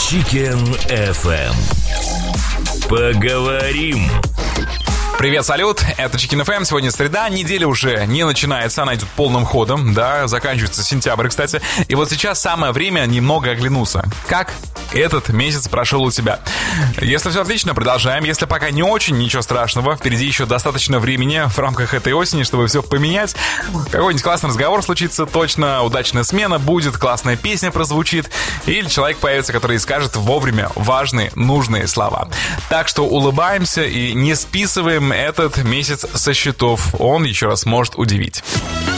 Chicken FM. Поговорим. Привет, салют, это Chicken FM, сегодня среда, неделя уже не начинается, она идет полным ходом, да, заканчивается сентябрь, кстати. И вот сейчас самое время немного оглянуться. Как этот месяц прошел у тебя? Если все отлично, продолжаем. Если пока не очень, ничего страшного, впереди еще достаточно времени в рамках этой осени, чтобы все поменять. Какой-нибудь классный разговор случится точно, удачная смена будет, классная песня прозвучит, или человек появится, который скажет вовремя важные, нужные слова. Так что улыбаемся и не списываем этот месяц со счетов. Он еще раз может удивить.